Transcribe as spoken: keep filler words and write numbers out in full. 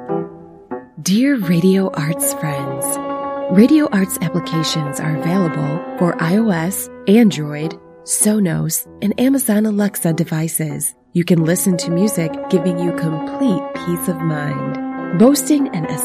Dear Radio Arts friends, Radio Arts applications are available for iOS, Android, Sonos, and Amazon Alexa devices. You can listen to music giving you complete peace of mind. Boasting an